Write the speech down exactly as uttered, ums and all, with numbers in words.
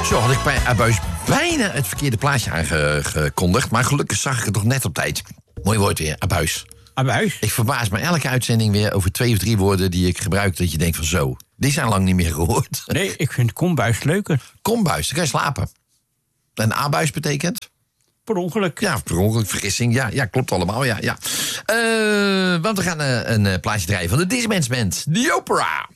Zo had ik bij Abuis bijna het verkeerde plaatje aangekondigd. Maar gelukkig zag ik het nog net op tijd. Mooi woord weer, Abuis. Abuis? Ik verbaas me elke uitzending weer over twee of drie woorden die ik gebruik. Dat je denkt van zo, die zijn lang niet meer gehoord. Nee, ik vind kombuis leuker. Kombuis, dan kan je slapen. En abuis betekent? Per ongeluk. Ja, per ongeluk, vergissing. Ja, ja klopt allemaal, ja. ja. Uh, want we gaan uh, een uh, plaatje draaien van de Dismans Band. The Opera.